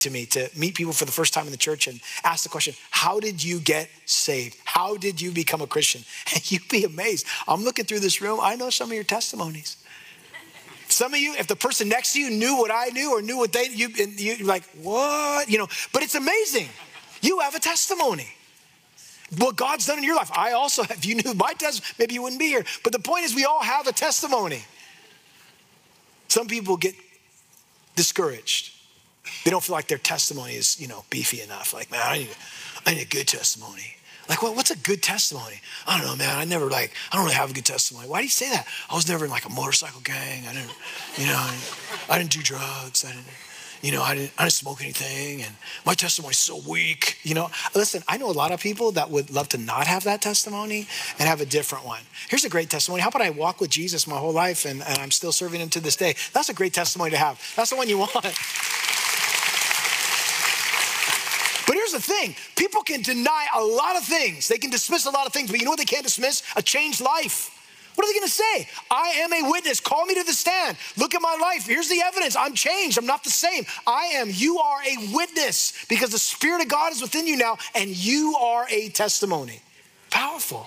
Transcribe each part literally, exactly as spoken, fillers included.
to me to meet people for the first time in the church and ask the question, how did you get saved? How did you become a Christian? And you'd be amazed. I'm looking through this room. I know some of your testimonies. Some of you, if the person next to you knew what I knew or knew what they, you, and you're like, what? You know, but it's amazing. You have a testimony. What God's done in your life. I also, if you knew my testimony, maybe you wouldn't be here. But the point is we all have a testimony. Some people get discouraged. They don't feel like their testimony is, you know, beefy enough. Like, man, I need, I need a good testimony. Like, well, what's a good testimony? I don't know, man. I never like, I don't really have a good testimony. Why do you say that? I was never in like a motorcycle gang. I didn't, you know, I didn't do drugs. I didn't, you know, I didn't, I didn't smoke anything. And my testimony's so weak. You know, listen, I know a lot of people that would love to not have that testimony and have a different one. Here's a great testimony. How about I walk with Jesus my whole life and, and I'm still serving him to this day? That's a great testimony to have. That's the one you want. But here's the thing. People can deny a lot of things. They can dismiss a lot of things, but you know what they can't dismiss? A changed life. What are they going to say? I am a witness. Call me to the stand. Look at my life. Here's the evidence. I'm changed. I'm not the same. I am. You are a witness because the Spirit of God is within you now, and you are a testimony. Powerful.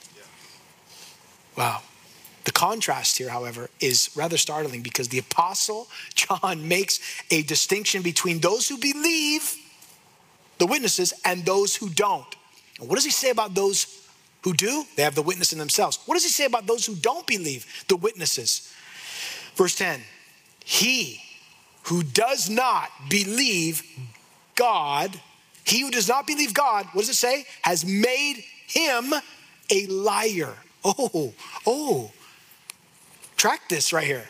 Wow. The contrast here, however, is rather startling because the Apostle John makes a distinction between those who believe, the witnesses, and those who don't. And what does he say about those who do? They have the witness in themselves. What does he say about those who don't believe, the witnesses? Verse ten, he who does not believe God, he who does not believe God, what does it say? Has made him a liar. Oh, oh, track this right here.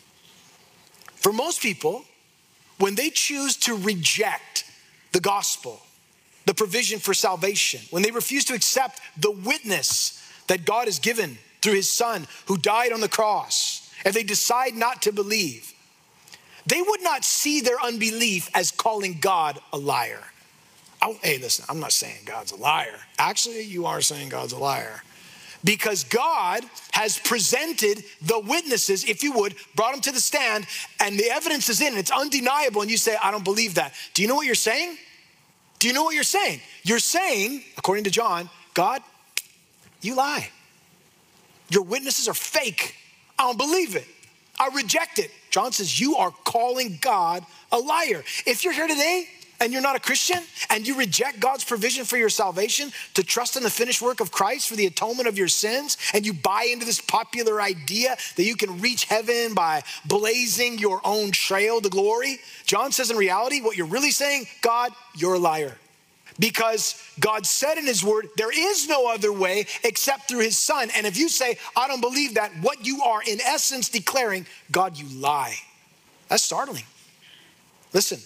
For most people, when they choose to reject the gospel, the provision for salvation, when they refuse to accept the witness that God has given through his son who died on the cross, if they decide not to believe, they would not see their unbelief as calling God a liar. I, hey, listen, I'm not saying God's a liar. Actually, you are saying God's a liar. Because God has presented the witnesses, if you would, brought them to the stand, and the evidence is in, it's undeniable, and you say, I don't believe that. Do you know what you're saying? Do you know what you're saying? You're saying, according to John, God, you lie. Your witnesses are fake. I don't believe it. I reject it. John says, you are calling God a liar. If you're here today and you're not a Christian and you reject God's provision for your salvation to trust in the finished work of Christ for the atonement of your sins, and you buy into this popular idea that you can reach heaven by blazing your own trail to glory, John says in reality, what you're really saying, God, you're a liar. Because God said in his word, there is no other way except through his son. And if you say, I don't believe that, what you are in essence declaring, God, you lie. That's startling. Listen,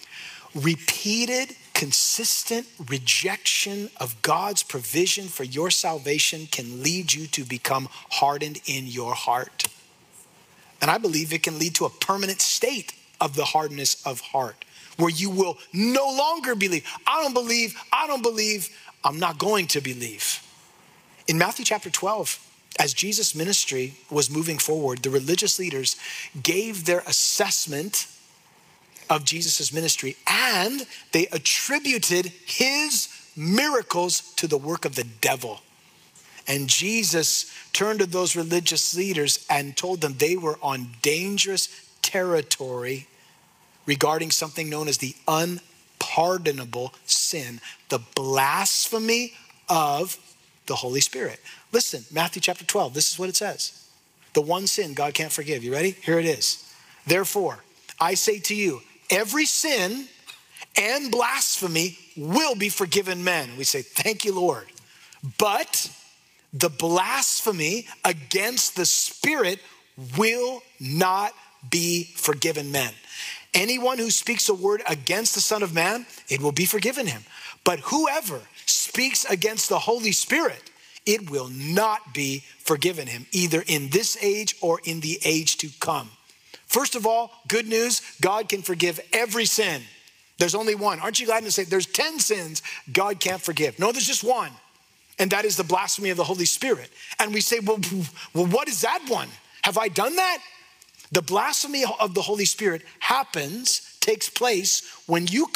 repeated, consistent rejection of God's provision for your salvation can lead you to become hardened in your heart. And I believe it can lead to a permanent state of the hardness of heart, where you will no longer believe. I don't believe, I don't believe, I'm not going to believe. In Matthew chapter twelve, as Jesus' ministry was moving forward, the religious leaders gave their assessment of Jesus' ministry, and they attributed his miracles to the work of the devil. And Jesus turned to those religious leaders and told them they were on dangerous territory regarding something known as the unpardonable sin, the blasphemy of the Holy Spirit. Listen, Matthew chapter twelve, this is what it says. The one sin God can't forgive. You ready? Here it is. Therefore, I say to you, every sin and blasphemy will be forgiven men. We say, thank you, Lord. But the blasphemy against the Spirit will not be forgiven men. Anyone who speaks a word against the Son of Man, it will be forgiven him. But whoever speaks against the Holy Spirit, it will not be forgiven him, either in this age or in the age to come. First of all, good news, God can forgive every sin. There's only one. Aren't you glad to say there's ten sins God can't forgive? No, there's just one. And that is the blasphemy of the Holy Spirit. And we say, well, well, what is that one? Have I done that? The blasphemy of the Holy Spirit happens, takes place when you